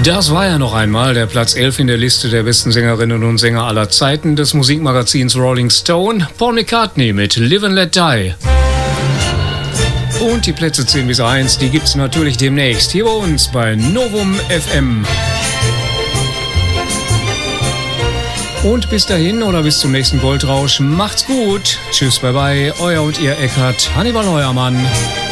Das war ja noch einmal der Platz 11 in der Liste der besten Sängerinnen und Sänger aller Zeiten des Musikmagazins Rolling Stone, Paul McCartney mit Live and Let Die. Und die Plätze 10 bis 1, die gibt's natürlich demnächst hier bei uns bei Novum FM. Und bis dahin oder bis zum nächsten Goldrausch, macht's gut. Tschüss, bye bye, euer und ihr Eckart, Hannibal Heuermann.